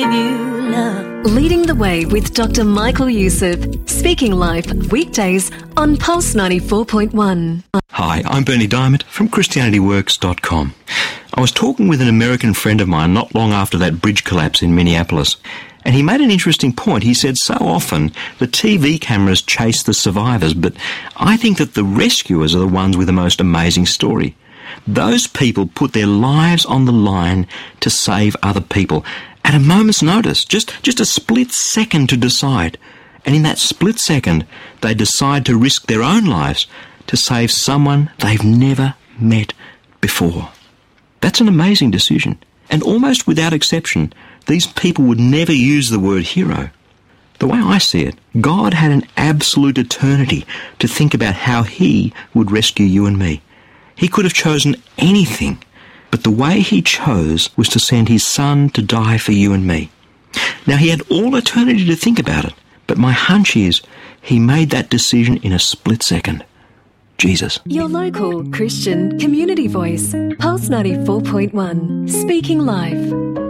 Leading the Way with Dr. Michael Youssef, speaking live weekdays on Pulse 94.1. Hi, I'm Bernie Diamond from ChristianityWorks.com. I was talking with an American friend of mine not long after that bridge collapse in Minneapolis, and he made an interesting point. He said so often the TV cameras chase the survivors, but I think that the rescuers are the ones with the most amazing story. Those people put their lives on the line to save other people at a moment's notice, just a split second to decide. And in that split second, they decide to risk their own lives to save someone they've never met before. That's an amazing decision. And almost without exception, these people would never use the word hero. The way I see it, God had an absolute eternity to think about how He would rescue you and me. He could have chosen anything, but the way He chose was to send His Son to die for you and me. Now, He had all eternity to think about it, but my hunch is He made that decision in a split second. Jesus. Your local Christian community voice, Pulse 94.1, speaking live.